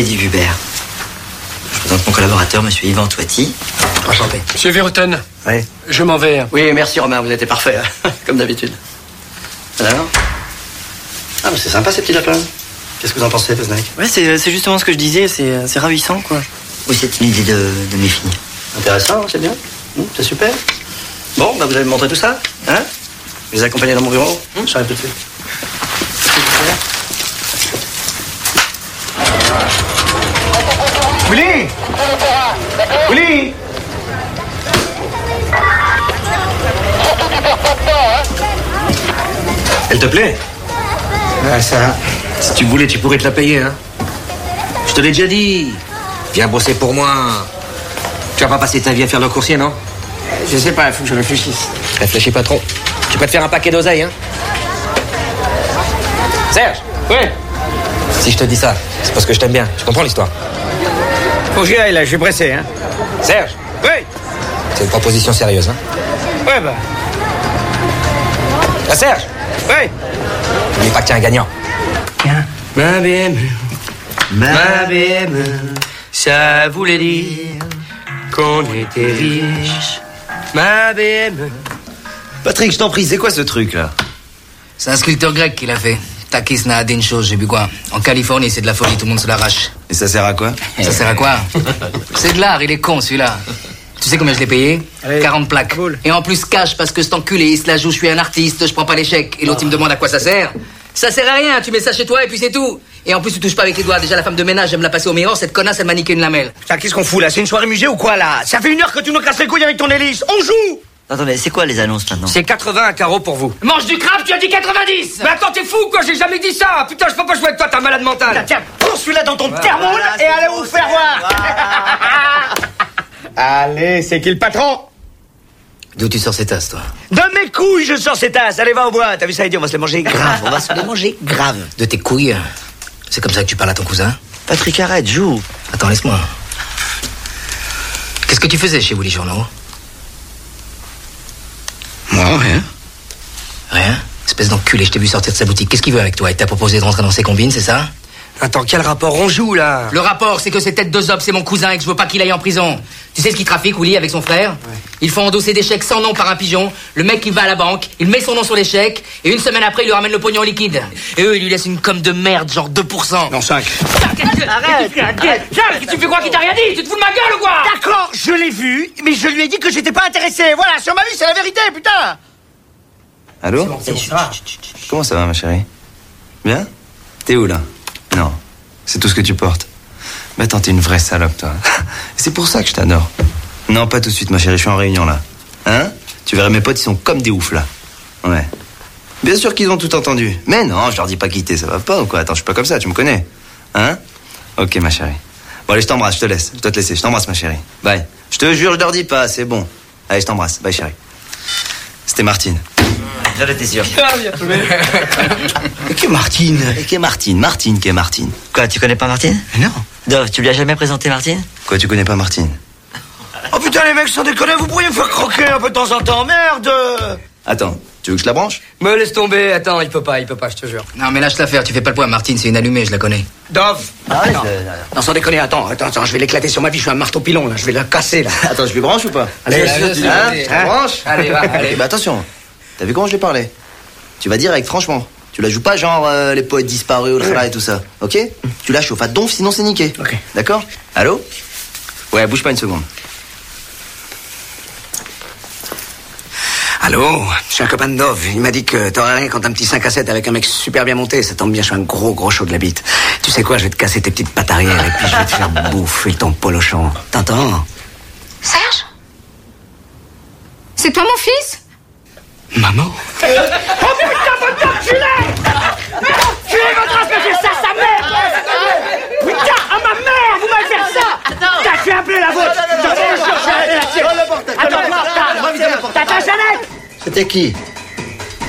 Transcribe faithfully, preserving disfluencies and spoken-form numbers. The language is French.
Eddie Hubert. Je présente mon collaborateur, monsieur Yvan Toiti. Enchanté. Monsieur Verhoeven. Oui. Je m'en vais. Oui, merci Romain, vous êtes parfait, comme d'habitude. Alors Ah, mais c'est sympa ces petits lapins. Qu'est-ce que vous en pensez, Poznac? Ouais, c'est, c'est justement ce que je disais, c'est, c'est ravissant, quoi. Oui, c'est une idée de, de mes filles. Intéressant, c'est bien. Hum, c'est super. Bon, bah vous allez me montrer tout ça, hein? Vous les accompagnez dans mon bureau? Hum, j'arrive tout de suite. Willy! Willy! Elle te plaît? Ah, ça. Si tu voulais, tu pourrais te la payer, hein. Je te l'ai déjà dit. Viens bosser pour moi. Tu vas pas passer ta vie à faire le coursier, non? Je sais pas, il faut que je réfléchisse. Réfléchis pas trop. Tu peux te faire un paquet d'oseille, hein. Serge! Oui? Si je te dis ça, c'est parce que je t'aime bien. Tu comprends l'histoire? Faut que j'y aille, là, je suis pressé, hein. Serge! Oui? C'est une proposition sérieuse, hein. Ouais, bah. Ah, Serge! Oui? N'oublie pas que t'es un gagnant. Tiens. Ma B M, ma B M, ça voulait dire qu'on était riche. Ma B M. Patrick, je t'en prie, c'est quoi ce truc là? C'est un sculpteur grec qui l'a fait. Takis Naadé, une chose, j'ai bu quoi? En Californie, c'est de la folie, tout le monde se l'arrache. Et ça sert à quoi? Ça sert à quoi? C'est de l'art, il est con celui-là. Tu sais combien je l'ai payé? Allez, quarante plaques. cool. Et en plus cash parce que cet enculé, il se la joue, je suis un artiste, je prends pas l'échec. Et l'autre, il me demande à quoi ça sert. Ça sert à rien, tu mets ça chez toi et puis c'est tout. Et en plus, tu touches pas avec les doigts. Déjà, la femme de ménage, j'aime la passer au miroir, cette connasse, elle m'a niqué une lamelle. Putain, qu'est-ce qu'on fout là? C'est une soirée musée ou quoi là? Ça fait une heure que tu nous casses les couilles avec ton hélice. On joue! Attends, mais c'est quoi les annonces maintenant? C'est quatre-vingts un carreau pour vous. Mange du crabe, tu as dit quatre-vingt-dix! Mais attends, t'es fou quoi? J'ai jamais dit ça! Putain, je peux pas jouer avec toi, t'es un malade mental! Tiens, prends celui-là dans ton thermomètre voilà, et c'est allez bon, vous c'est faire bon. voir! Allez, c'est qui le patron? D'où tu sors ces tasses, toi? De mes couilles, je sors ces tasses. Allez, va au bois. T'as vu ça, Eddie? On va se les manger grave. On va se les manger grave. De tes couilles? C'est comme ça que tu parles à ton cousin? Patrick, arrête, joue. Attends, laisse-moi. Qu'est-ce que tu faisais chez vous, les journaux? Moi, rien. Rien? Espèce d'enculé, je t'ai vu sortir de sa boutique. Qu'est-ce qu'il veut avec toi? Il t'a proposé de rentrer dans ses combines, c'est ça? Attends, quel rapport on joue là? Le rapport, c'est que c'est tête de zob, c'est mon cousin et que je veux pas qu'il aille en prison. Tu sais ce qu'il trafique, Willy, avec son frère? Ils font endosser des chèques sans nom par un pigeon. Le mec, il va à la banque, il met son nom sur les chèques, et une semaine après, il lui ramène le pognon en liquide. Et eux, ils lui laissent une com de merde, genre deux pour cent. Non, cinq. Arrête! Arrête! Charles, tu fais quoi qui t'a rien dit? Tu te fous de ma gueule ou quoi? D'accord, je l'ai vu, mais je lui ai dit que j'étais pas intéressé. Voilà, sur ma vie, c'est la vérité, putain. Allô? Comment ça va, ma chérie? Bien? T'es où, là? Non. C'est tout ce que tu portes. Mais attends, t'es une vraie salope, toi. C'est pour ça que je t'adore. Non, pas tout de suite, ma chérie, je suis en réunion, là. Hein? Tu verrais, mes potes, ils sont comme des oufs, là. Ouais. Bien sûr qu'ils ont tout entendu. Mais non, je leur dis pas quitter, ça va pas ou quoi? Attends, je suis pas comme ça, tu me connais. Hein? Ok, ma chérie. Bon, allez, je t'embrasse, je te laisse. Je dois te laisser, je t'embrasse, ma chérie. Bye. Je te jure, je leur dis pas, c'est bon. Allez, je t'embrasse. Bye, chérie. C'était Martine. J'en étais sûr. Et qui est Martine? Et qui est Martine? Martine, qui est Martine? Quoi, tu connais pas Martine? Non. Dove, tu lui as jamais présenté Martine? Quoi, tu connais pas Martine? Oh putain, les mecs, sans déconner, vous pourriez me faire croquer un peu de temps en temps, merde. Attends, tu veux que je la branche? Me laisse tomber, attends, il peut pas, il peut pas, je te jure. Non, mais lâche l'affaire, tu fais pas le poids. Martine, c'est une allumée, je la connais. Dove. Ah ouais, non. je- Non, sans déconner, attends, attends, attends, je vais l'éclater sur ma vie, je suis un marteau pilon, là, je vais la casser, là. Attends, je lui branche ou pas? Allez, Bien sûr, hein, tu hein, vas-y. hein. Branche? Allez, va, allez. Ok, bah attention, t'as vu comment je lui parlais? Tu vas direct, franchement. Tu la joues pas genre euh, les poètes disparus, et tout ça, ok? Tu la chauffes à donf, sinon c'est niqué. Ok. D'accord? Allô? Ouais, bouge pas une seconde. Allô, je suis un copain de Dove. Il m'a dit que t'aurais rien quand un petit cinq à sept avec un mec super bien monté. Ça tombe bien, je suis un gros gros chaud de la bite. Tu sais quoi, je vais te casser tes petites pattes arrière et puis je vais te faire bouffer ton polochon. T'entends? Serge? C'est toi mon fils? Maman? Oh putain, votre enculé! Tu es votre race fait ça à sa mère! Putain, à ma mère, vous m'avez fait ça! T'as fait appeler la vôtre! Attends, attends, Jeannette! C'était qui?